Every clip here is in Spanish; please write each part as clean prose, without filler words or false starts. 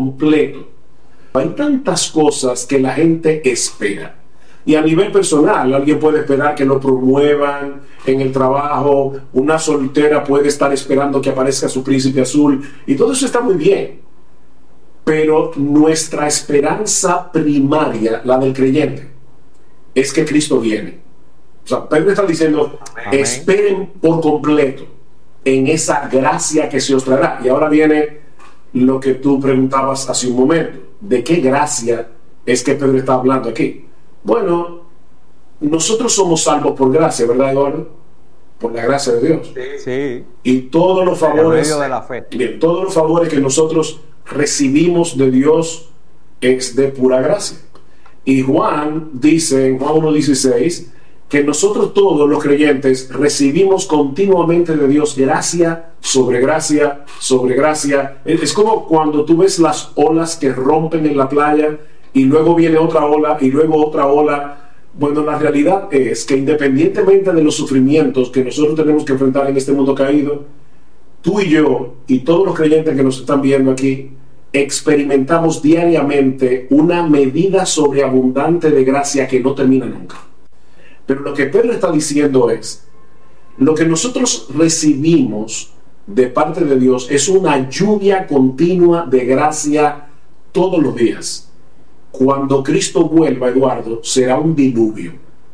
completo. Hay tantas cosas que la gente espera. Y a nivel personal, alguien puede esperar que lo promuevan en el trabajo, una soltera puede estar esperando que aparezca su príncipe azul, y todo eso está muy bien. Pero nuestra esperanza primaria, la del creyente, es que Cristo viene. O sea, Pedro está diciendo, amén, esperen por completo en esa gracia que se os traerá. Y ahora viene lo que tú preguntabas hace un momento. ¿De qué gracia es que Pedro está hablando aquí? Bueno, nosotros somos salvos por gracia, ¿verdad, Eduardo? Por la gracia de Dios. Sí. Y todos los favores, en medio de la fe. Bien, todos los favores que nosotros recibimos de Dios es de pura gracia. Y Juan dice en Juan 1:16 que nosotros todos los creyentes recibimos continuamente de Dios gracia sobre gracia sobre gracia. Es como cuando tú ves las olas que rompen en la playa y luego viene otra ola y luego otra ola. Bueno, la realidad es que independientemente de los sufrimientos que nosotros tenemos que enfrentar en este mundo caído, tú y yo y todos los creyentes que nos están viendo aquí experimentamos diariamente una medida sobreabundante de gracia que no termina nunca. Pero lo que Pedro está diciendo es, lo que nosotros recibimos de parte de Dios es una lluvia continua de gracia todos los días. Cuando Cristo vuelva, Eduardo, será un diluvio.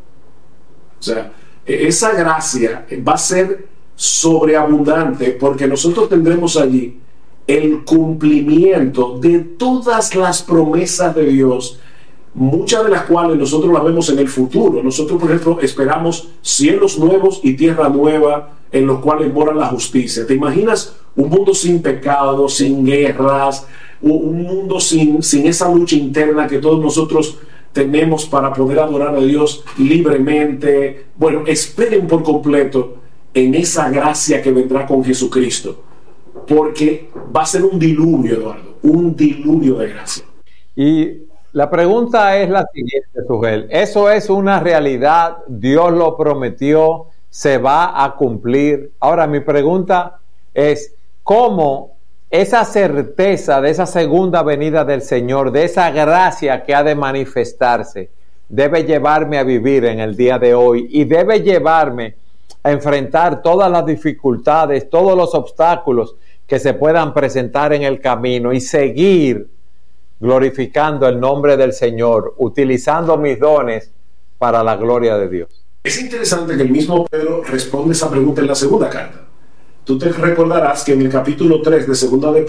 O sea, esa gracia va a ser sobreabundante porque nosotros tendremos allí el cumplimiento de todas las promesas de Dios, muchas de las cuales nosotros las vemos en el futuro. Nosotros, por ejemplo, esperamos cielos nuevos y tierra nueva en los cuales mora la justicia. ¿Te imaginas un mundo sin pecado, sin guerras, un mundo sin esa lucha interna que todos nosotros tenemos para poder adorar a Dios libremente? Bueno, esperen por completo en esa gracia que vendrá con Jesucristo, porque va a ser un diluvio, Eduardo, un diluvio de gracia. Y la pregunta es la siguiente, Sugel. ¿Eso es una realidad? ¿Dios lo prometió? ¿Se va a cumplir? Ahora, mi pregunta es, ¿cómo esa certeza de esa segunda venida del Señor, de esa gracia que ha de manifestarse, debe llevarme a vivir en el día de hoy y debe llevarme a enfrentar todas las dificultades, todos los obstáculos que se puedan presentar en el camino y seguir glorificando el nombre del Señor, utilizando mis dones para la gloria de Dios? Es interesante que el mismo Pedro responde esa pregunta en la segunda carta. Tú te recordarás que en el capítulo 3 de segunda de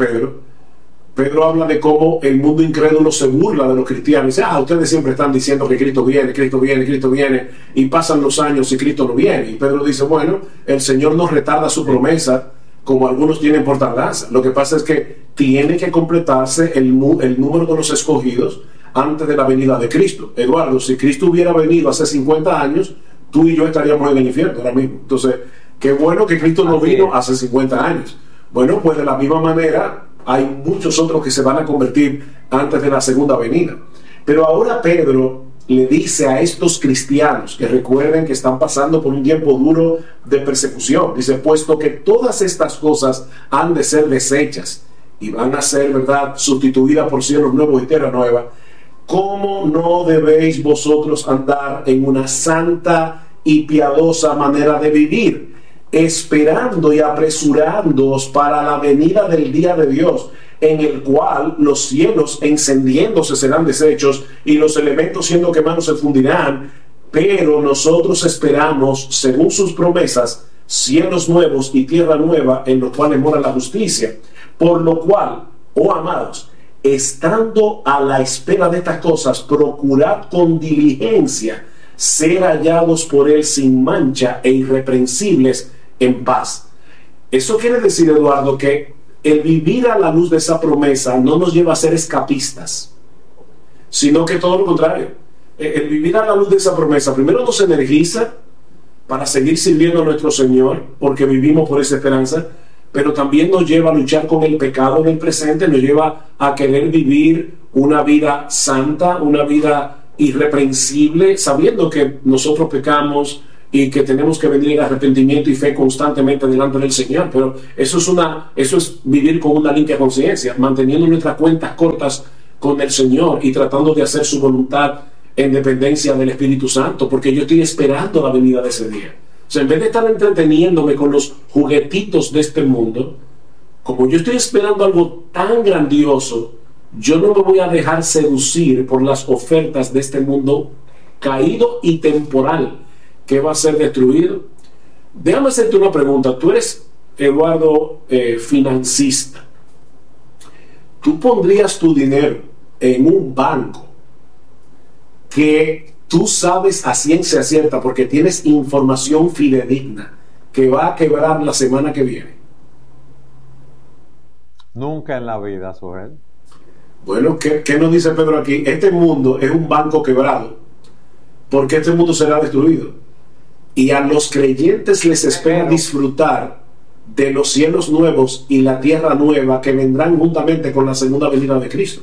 Pedro habla de cómo el mundo incrédulo se burla de los cristianos. Dice, ustedes siempre están diciendo que Cristo viene, Cristo viene, Cristo viene, y pasan los años y Cristo no viene. Y Pedro dice, bueno, el Señor no retarda su promesa como algunos tienen por tardanza. Lo que pasa es que tiene que completarse el número de los escogidos antes de la venida de Cristo. Eduardo, si Cristo hubiera venido hace 50 años, tú y yo estaríamos en el infierno ahora mismo. Entonces, qué bueno que Cristo no vino hace 50 años. Bueno, pues de la misma manera hay muchos otros que se van a convertir antes de la segunda venida. Pero ahora Pedro le dice a estos cristianos que recuerden que están pasando por un tiempo duro de persecución. Dice, puesto que todas estas cosas han de ser deshechas y van a ser, ¿verdad?, sustituidas por cielos nuevos y tierra nueva, ¿cómo no debéis vosotros andar en una santa y piadosa manera de vivir, esperando y apresurándoos para la venida del día de Dios, en el cual los cielos encendiéndose serán deshechos y los elementos siendo quemados se fundirán? Pero nosotros esperamos, según sus promesas, cielos nuevos y tierra nueva en los cuales mora la justicia. Por lo cual, oh amados, estando a la espera de estas cosas, procurad con diligencia ser hallados por él sin mancha e irreprensibles en paz. Eso quiere decir, Eduardo, que el vivir a la luz de esa promesa no nos lleva a ser escapistas, sino que todo lo contrario. El vivir a la luz de esa promesa primero nos energiza para seguir sirviendo a nuestro Señor, porque vivimos por esa esperanza, pero también nos lleva a luchar con el pecado en el presente, nos lleva a querer vivir una vida santa, una vida irreprensible, sabiendo que nosotros pecamos y que tenemos que venir en arrepentimiento y fe constantemente delante del Señor, pero eso es vivir con una limpia conciencia, manteniendo nuestras cuentas cortas con el Señor y tratando de hacer su voluntad en dependencia del Espíritu Santo, porque yo estoy esperando la venida de ese día. O sea, en vez de estar entreteniéndome con los juguetitos de este mundo, como yo estoy esperando algo tan grandioso, yo no me voy a dejar seducir por las ofertas de este mundo caído y temporal que va a ser destruido. Déjame hacerte una pregunta. Tú eres, Eduardo, financista. ¿Tú pondrías tu dinero en un banco que tú sabes a ciencia cierta, porque tienes información fidedigna, que va a quebrar la semana que viene? Nunca en la vida, Sujel. Bueno, ¿qué nos dice Pedro aquí? Este mundo es un banco quebrado, porque este mundo será destruido. Y a los creyentes les espera disfrutar de los cielos nuevos y la tierra nueva que vendrán juntamente con la segunda venida de Cristo.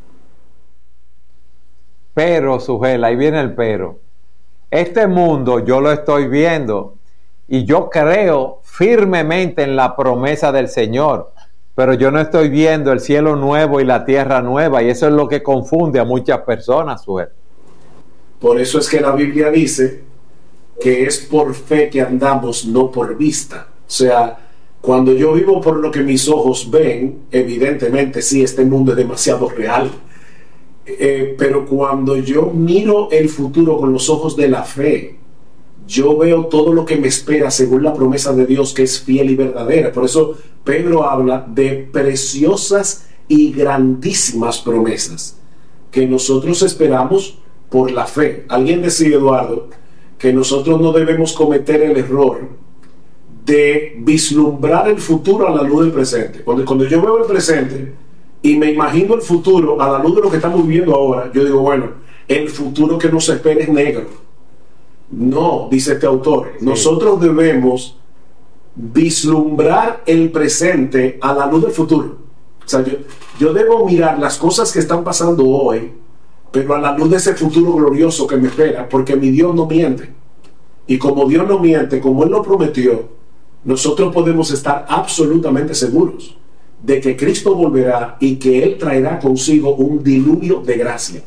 Pero, Sujel, ahí viene el pero. Este mundo yo lo estoy viendo y yo creo firmemente en la promesa del Señor, pero yo no estoy viendo el cielo nuevo y la tierra nueva, y eso es lo que confunde a muchas personas, Sujel. Por eso es que la Biblia dice que es por fe que andamos, no por vista. O sea, cuando yo vivo por lo que mis ojos ven, evidentemente sí, este mundo es demasiado real. Pero cuando yo miro el futuro con los ojos de la fe, yo veo todo lo que me espera según la promesa de Dios, que es fiel y verdadera. Por eso Pedro habla de preciosas y grandísimas promesas que nosotros esperamos por la fe. Alguien decía, Eduardo, que nosotros no debemos cometer el error de vislumbrar el futuro a la luz del presente. Cuando yo veo el presente y me imagino el futuro a la luz de lo que estamos viviendo ahora, yo digo, bueno, el futuro que nos espera es negro. No, dice este autor, nosotros debemos vislumbrar el presente a la luz del futuro. O sea, yo debo mirar las cosas que están pasando hoy, pero a la luz de ese futuro glorioso que me espera, porque mi Dios no miente. Y como Dios no miente, como Él lo prometió, nosotros podemos estar absolutamente seguros de que Cristo volverá y que Él traerá consigo un diluvio de gracia.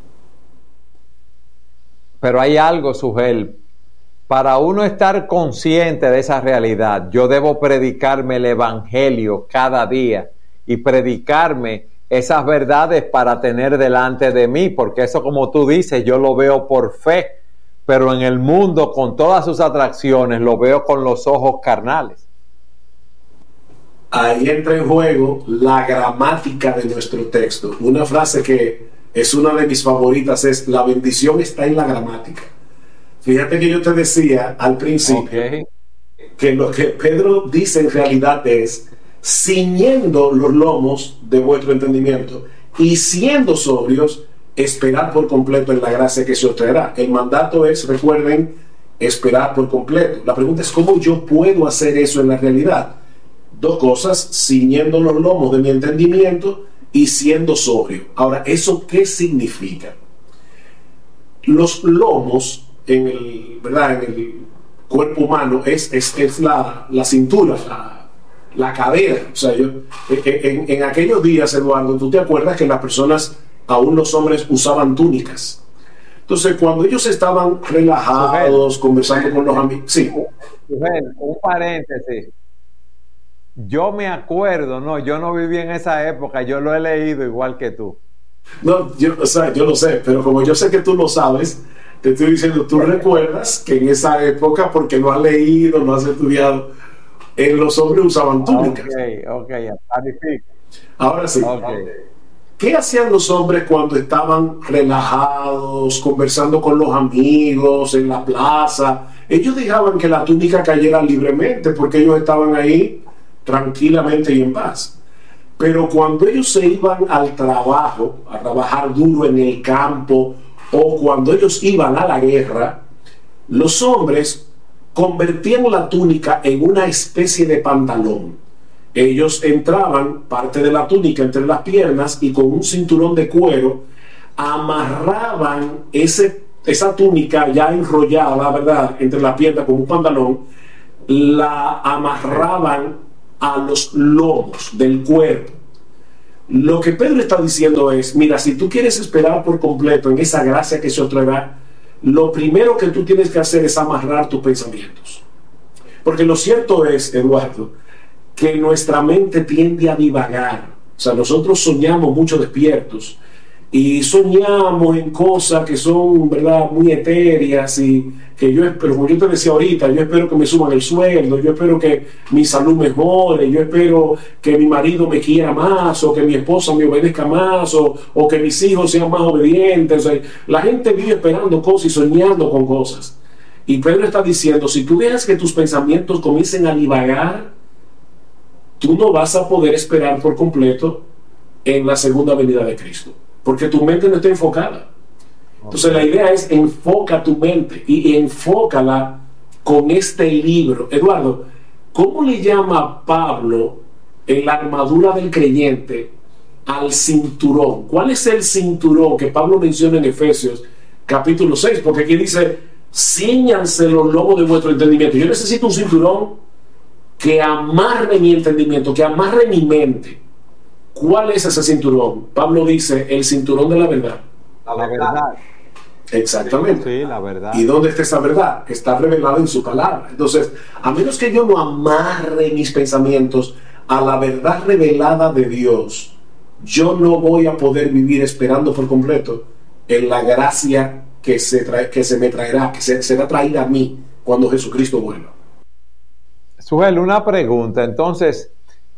Pero hay algo, Sujel. Para uno estar consciente de esa realidad, yo debo predicarme el Evangelio cada día y predicarme esas verdades para tener delante de mí, porque eso, como tú dices, yo lo veo por fe, pero en el mundo, con todas sus atracciones, lo veo con los ojos carnales. Ahí entra en juego la gramática de nuestro texto. Una frase que es una de mis favoritas es: la bendición está en la gramática. Fíjate que yo te decía al principio que lo que Pedro dice en realidad es: ciñendo los lomos de vuestro entendimiento y siendo sobrios, esperar por completo en la gracia que se os traerá. El mandato es, recuerden, esperar por completo. La pregunta es: ¿cómo yo puedo hacer eso en la realidad? Dos cosas: ciñendo los lomos de mi entendimiento y siendo sobrio. Ahora, ¿eso qué significa? Los lomos en el cuerpo humano es la cintura, la cadera. O sea, en aquellos días, Eduardo, tú te acuerdas que las personas, aún los hombres, usaban túnicas. Entonces, cuando ellos estaban relajados, conversando con los amigos. Sí. Un paréntesis. Yo me acuerdo, yo no viví en esa época, yo lo he leído igual que tú. No, yo lo sé, pero como yo sé que tú lo sabes, te estoy diciendo, tú recuerdas que en esa época, porque lo has leído, lo has estudiado, los hombres usaban túnicas. Ok, clarifico. Ahora sí. Okay. ¿Qué hacían los hombres cuando estaban relajados, conversando con los amigos en la plaza? Ellos dejaban que la túnica cayera libremente porque ellos estaban ahí tranquilamente y en paz. Pero cuando ellos se iban al trabajo, a trabajar duro en el campo, o cuando ellos iban a la guerra, los hombres convertían la túnica en una especie de pantalón. Ellos entraban parte de la túnica entre las piernas y con un cinturón de cuero amarraban ese esa túnica ya enrollada, la verdad, entre las piernas como un pantalón, la amarraban a los lomos del cuerpo. Lo que Pedro está diciendo es, mira, si tú quieres esperar por completo en esa gracia que se traerá, lo primero que tú tienes que hacer es amarrar tus pensamientos. Porque lo cierto es, Eduardo, que nuestra mente tiende a divagar. O sea, nosotros soñamos mucho despiertos y soñamos en cosas que son, ¿verdad?, muy etéreas, y que yo espero, como yo te decía ahorita, yo espero que me suban el sueldo, yo espero que mi salud mejore, yo espero que mi marido me quiera más, o que mi esposa me obedezca más, o que mis hijos sean más obedientes. O sea, la gente vive esperando cosas y soñando con cosas. Y Pedro está diciendo, si tú dejas que tus pensamientos comiencen a divagar, tú no vas a poder esperar por completo en la segunda venida de Cristo, porque tu mente no está enfocada. Entonces la idea es enfoca tu mente y enfócala con este libro. Eduardo, ¿cómo le llama Pablo en la armadura del creyente al cinturón? ¿Cuál es el cinturón que Pablo menciona en Efesios capítulo 6? Porque aquí dice, ciñanse los lomos de vuestro entendimiento. Yo necesito un cinturón que amarre mi entendimiento, que amarre mi mente. ¿Cuál es ese cinturón? Pablo dice, el cinturón de la verdad. La verdad. Exactamente. Sí, la verdad. ¿Y dónde está esa verdad? Está revelada en su palabra. Entonces, a menos que yo no amarre mis pensamientos a la verdad revelada de Dios, yo no voy a poder vivir esperando por completo en la gracia que se me traerá, que será traída a mí cuando Jesucristo vuelva. Suhel, una pregunta. Entonces,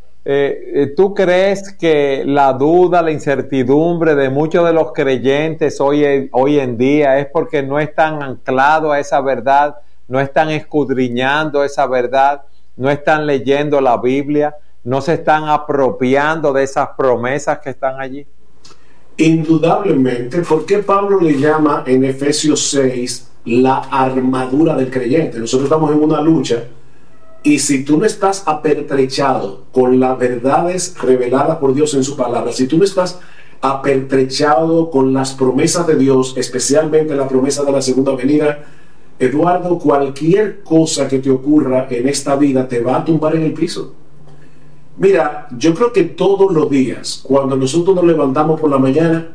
¿tú crees que la duda, la incertidumbre de muchos de los creyentes hoy en día es porque no están anclados a esa verdad, no están escudriñando esa verdad, no están leyendo la Biblia, no se están apropiando de esas promesas que están allí? Indudablemente. ¿Por qué Pablo le llama en Efesios 6 la armadura del creyente? Nosotros estamos en una lucha. Y si tú no estás apertrechado con las verdades reveladas por Dios en su palabra, si tú no estás apertrechado con las promesas de Dios, especialmente la promesa de la segunda venida, Eduardo, cualquier cosa que te ocurra en esta vida te va a tumbar en el piso. Mira, yo creo que todos los días, cuando nosotros nos levantamos por la mañana,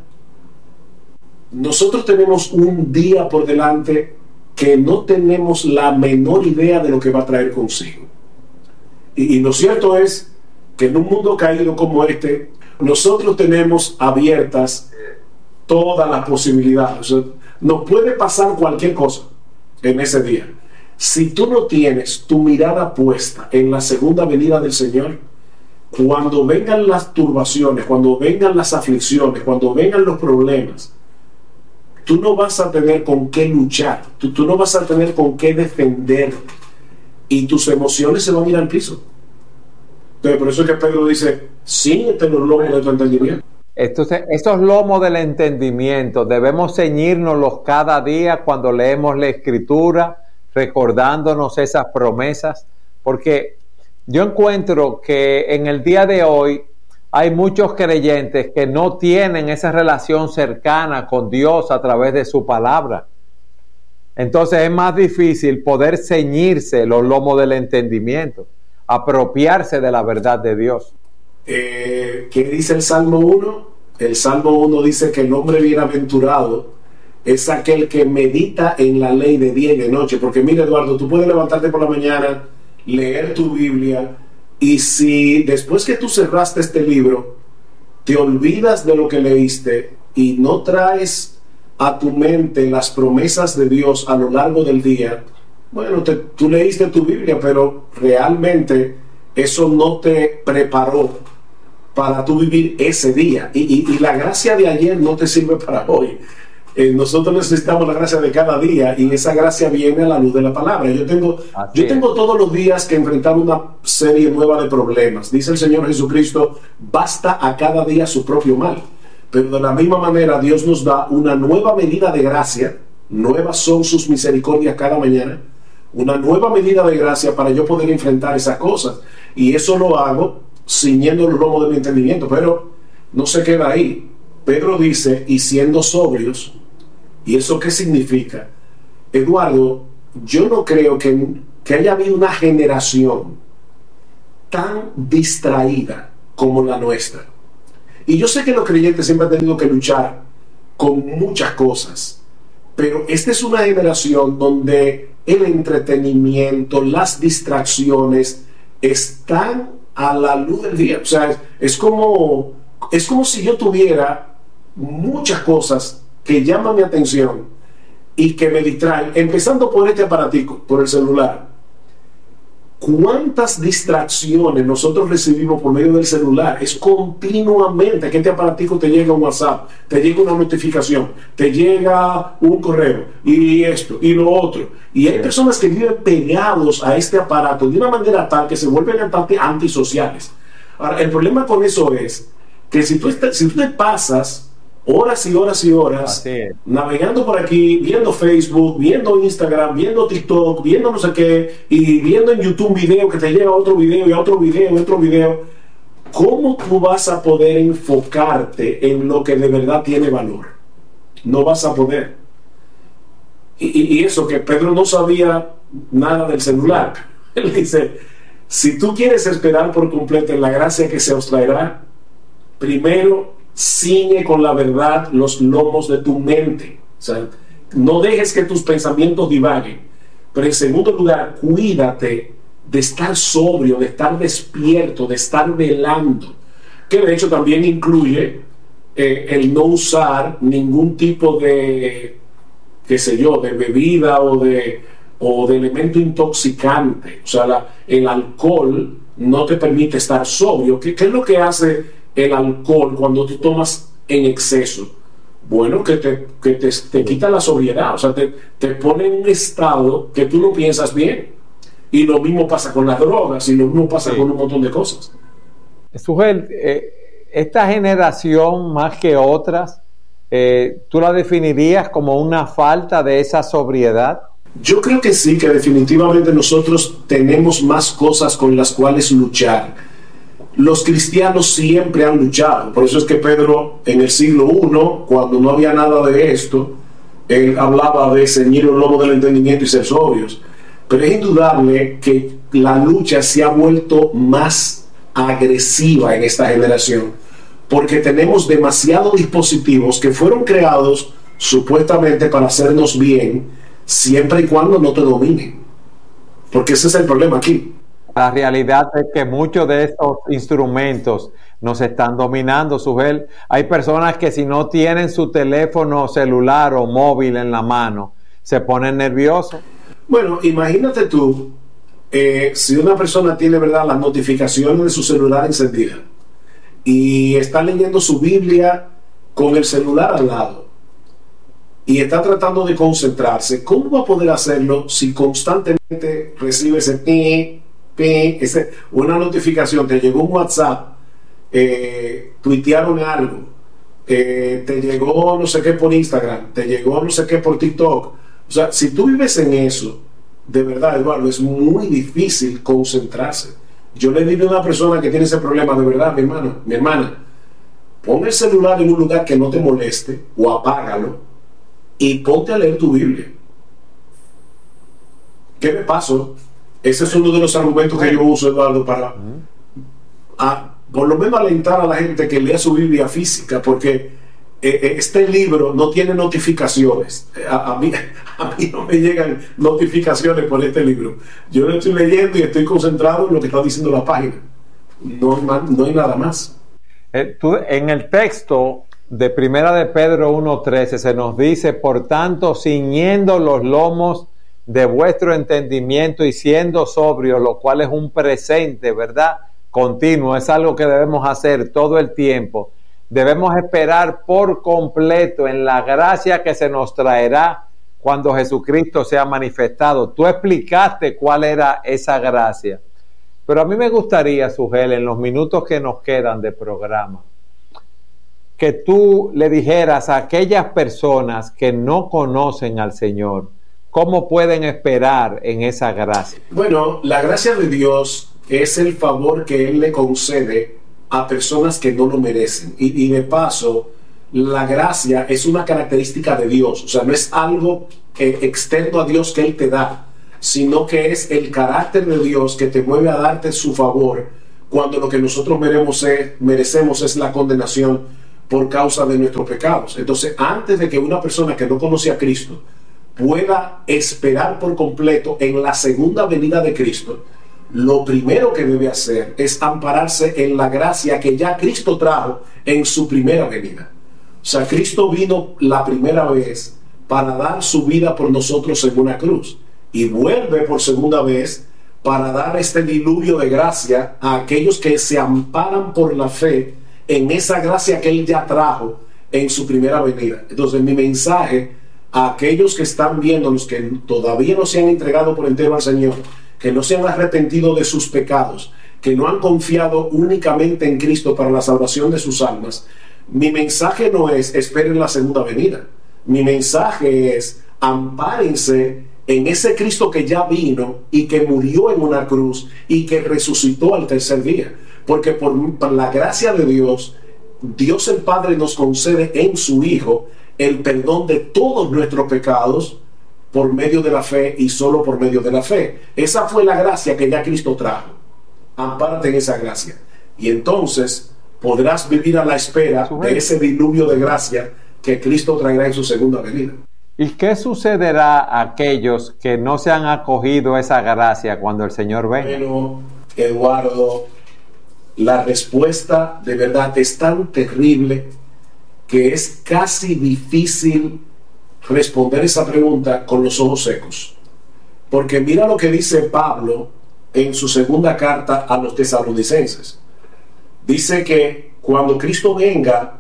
nosotros tenemos un día por delante que no tenemos la menor idea de lo que va a traer consigo. Y lo cierto es que en un mundo caído como este, nosotros tenemos abiertas todas las posibilidades. O sea, nos puede pasar cualquier cosa en ese día. Si tú no tienes tu mirada puesta en la segunda venida del Señor, cuando vengan las turbaciones, cuando vengan las aflicciones, cuando vengan los problemas, tú no vas a tener con qué luchar, tú no vas a tener con qué defender, y tus emociones se van a ir al piso. Entonces, por eso es que Pedro dice, cíñete los lomos de tu entendimiento. Entonces, esos lomos del entendimiento debemos ceñírnoslos cada día cuando leemos la Escritura, recordándonos esas promesas, porque yo encuentro que en el día de hoy hay muchos creyentes que no tienen esa relación cercana con Dios a través de su palabra. Entonces es más difícil poder ceñirse los lomos del entendimiento, apropiarse de la verdad de Dios. ¿Qué dice el Salmo 1? El Salmo 1 dice que el hombre bienaventurado es aquel que medita en la ley de día y de noche. Porque mira, Eduardo, tú puedes levantarte por la mañana, leer tu Biblia, y si después que tú cerraste este libro te olvidas de lo que leíste y no traes a tu mente las promesas de Dios a lo largo del día, bueno, tú leíste tu Biblia, pero realmente eso no te preparó para tú vivir ese día, y la gracia de ayer no te sirve para hoy. Nosotros necesitamos la gracia de cada día, y esa gracia viene a la luz de la palabra. Yo tengo todos los días que enfrentar una serie nueva de problemas. Dice el Señor Jesucristo, basta a cada día su propio mal. Pero de la misma manera Dios nos da una nueva medida de gracia. Nuevas son sus misericordias cada mañana. Una nueva medida de gracia para yo poder enfrentar esas cosas. Y eso lo hago ciñendo los lomos de mi entendimiento. Pero no se queda ahí. Pedro dice, y siendo sobrios, ¿Y eso qué significa? Eduardo, yo no creo que haya habido una generación tan distraída como la nuestra. Y yo sé que los creyentes siempre han tenido que luchar con muchas cosas, pero esta es una generación donde el entretenimiento, las distracciones están a la luz del día. O sea, es como si yo tuviera muchas cosas que llaman mi atención y que me distraen, empezando por este aparatico, por el celular. ¿Cuántas distracciones nosotros recibimos por medio del celular? Es continuamente que este aparatico te llega un WhatsApp, te llega una notificación, te llega un correo, y esto, y lo otro. Y hay personas que viven pegados a este aparato de una manera tal que se vuelven antisociales. Ahora, el problema con eso es que si tú te pasas horas y horas y horas navegando por aquí, viendo Facebook, viendo Instagram, viendo TikTok, viendo no sé qué, y viendo en YouTube un video que te lleva a otro video y a otro video y otro video, ¿cómo tú vas a poder enfocarte en lo que de verdad tiene valor? No vas a poder. Y eso que Pedro no sabía nada del celular. Él dice, si tú quieres esperar por completo en la gracia que se os traerá, primero ciñe con la verdad los lomos de tu mente. O sea, no dejes que tus pensamientos divaguen. Pero en segundo lugar, cuídate de estar sobrio, de estar despierto, de estar velando. Que de hecho también incluye el no usar ningún tipo de, qué sé yo, de bebida o de elemento intoxicante. O sea, el alcohol no te permite estar sobrio. ¿Qué es lo que hace el alcohol cuando tú tomas en exceso? Bueno, que te quita la sobriedad, o sea, te pone en un estado que tú no piensas bien. Y lo mismo pasa con las drogas, y lo mismo pasa con un montón de cosas. Sugel, esta generación más que otras, ¿tú la definirías como una falta de esa sobriedad? Yo creo que sí, que definitivamente nosotros tenemos más cosas con las cuales luchar. Los cristianos siempre han luchado. Por eso es que Pedro, en el siglo I, cuando no había nada de esto, él hablaba de ceñir el lomo del entendimiento y ser sobrios. Pero es indudable que la lucha se ha vuelto más agresiva en esta generación, porque tenemos demasiados dispositivos que fueron creados supuestamente para hacernos bien, siempre y cuando no te dominen. Porque ese es el problema aquí. La realidad es que muchos de estos instrumentos nos están dominando, Sugel. Hay personas que si no tienen su teléfono celular o móvil en la mano, se ponen nerviosos. Bueno, imagínate tú, si una persona tiene, ¿verdad?, las notificaciones de su celular encendidas y está leyendo su Biblia con el celular al lado y está tratando de concentrarse, ¿cómo va a poder hacerlo si constantemente recibe una notificación? Te llegó un WhatsApp, tuitearon algo, te llegó no sé qué por Instagram, te llegó no sé qué por TikTok. O sea, si tú vives en eso, de verdad, Eduardo, es muy difícil concentrarse. Yo le digo a una persona que tiene ese problema, de verdad, mi hermana, pon el celular en un lugar que no te moleste o apágalo y ponte a leer tu Biblia. ¿Qué me pasó? Ese es uno de los argumentos que yo uso, Eduardo, para por lo menos alentar a la gente que lea su Biblia física, porque este libro no tiene notificaciones. A mí no me llegan notificaciones por este libro. Yo lo estoy leyendo y estoy concentrado en lo que está diciendo la página. No hay nada más. En el texto de Primera de Pedro 1:13 se nos dice: por tanto, ciñendo los lomos de vuestro entendimiento y siendo sobrios, lo cual es un presente, ¿verdad?, continuo, es algo que debemos hacer todo el tiempo. Debemos esperar por completo en la gracia que se nos traerá cuando Jesucristo sea manifestado. Tú explicaste cuál era esa gracia, pero a mí me gustaría, Sugel, en los minutos que nos quedan de programa, que tú le dijeras a aquellas personas que no conocen al Señor, ¿cómo pueden esperar en esa gracia? Bueno, la gracia de Dios es el favor que Él le concede a personas que no lo merecen. Y de paso, la gracia es una característica de Dios, o sea, no es algo externo a Dios que Él te da, sino que es el carácter de Dios que te mueve a darte su favor cuando lo que nosotros merecemos es la condenación por causa de nuestros pecados. Entonces, antes de que una persona que no conoce a Cristo pueda esperar por completo en la segunda venida de Cristo, lo primero que debe hacer es ampararse en la gracia que ya Cristo trajo en su primera venida. O sea, Cristo vino la primera vez para dar su vida por nosotros en una cruz, y vuelve por segunda vez para dar este diluvio de gracia a aquellos que se amparan por la fe en esa gracia que Él ya trajo en su primera venida. Entonces, mi mensaje a aquellos que están viendo, los que todavía no se han entregado por entero al Señor, que no se han arrepentido de sus pecados, que no han confiado únicamente en Cristo para la salvación de sus almas, mi mensaje no es esperen la segunda venida. Mi mensaje es ampárense en ese Cristo que ya vino y que murió en una cruz y que resucitó al tercer día. Porque por la gracia de Dios, Dios el Padre nos concede en su Hijo el perdón de todos nuestros pecados por medio de la fe y solo por medio de la fe. Esa fue la gracia que ya Cristo trajo. Ampárate en esa gracia. Y entonces podrás vivir a la espera de ese diluvio de gracia que Cristo traerá en su segunda venida. ¿Y qué sucederá a aquellos que no se han acogido a esa gracia cuando el Señor venga? Bueno, Eduardo, la respuesta de verdad es tan terrible que es casi difícil responder esa pregunta con los ojos secos. Porque mira lo que dice Pablo en su segunda carta a los tesalonicenses. Dice que cuando Cristo venga,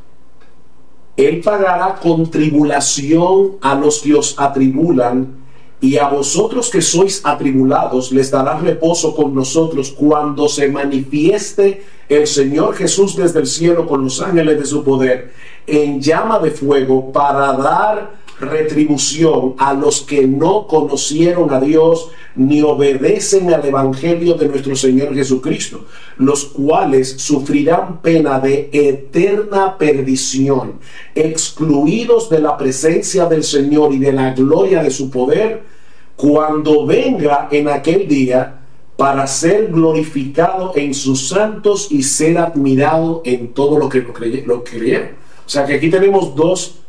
Él pagará con tribulación a los que os atribulan, y a vosotros que sois atribulados les dará reposo con nosotros cuando se manifieste el Señor Jesús desde el cielo con los ángeles de su poder en llama de fuego, para dar retribución a los que no conocieron a Dios ni obedecen al evangelio de nuestro Señor Jesucristo, los cuales sufrirán pena de eterna perdición, excluidos de la presencia del Señor y de la gloria de su poder, cuando venga en aquel día para ser glorificado en sus santos y ser admirado en todo lo que lo creyeron. O sea que aquí tenemos dos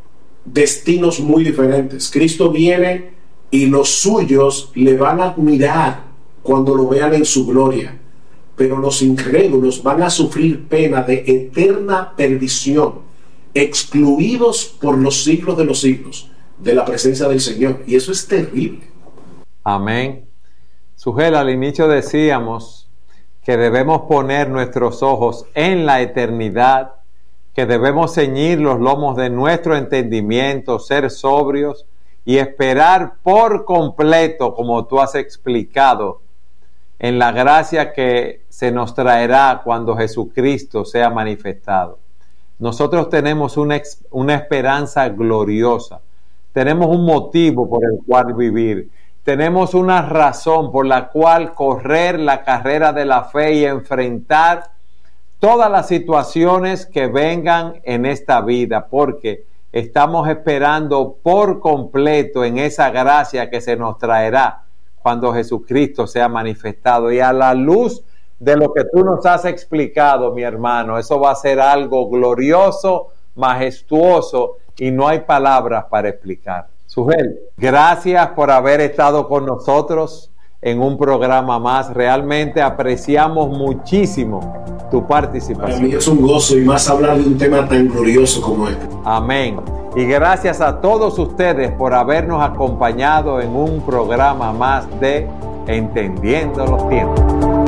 destinos muy diferentes. Cristo viene y los suyos le van a admirar cuando lo vean en su gloria, pero los incrédulos van a sufrir pena de eterna perdición, excluidos por los siglos de los siglos de la presencia del Señor. Y eso es terrible. Amén. Sujel, al inicio decíamos que debemos poner nuestros ojos en la eternidad, que debemos ceñir los lomos de nuestro entendimiento, ser sobrios y esperar por completo, como tú has explicado, en la gracia que se nos traerá cuando Jesucristo sea manifestado. Nosotros tenemos una esperanza gloriosa, tenemos un motivo por el cual vivir, tenemos una razón por la cual correr la carrera de la fe y enfrentar todas las situaciones que vengan en esta vida, porque estamos esperando por completo en esa gracia que se nos traerá cuando Jesucristo sea manifestado. Y a la luz de lo que tú nos has explicado, mi hermano, eso va a ser algo glorioso, majestuoso, y no hay palabras para explicar. Sujel, gracias por haber estado con nosotros en un programa más. Realmente apreciamos muchísimo tu participación. Para mí es un gozo, y más hablar de un tema tan glorioso como este. Amén. Y gracias a todos ustedes por habernos acompañado en un programa más de Entendiendo los Tiempos.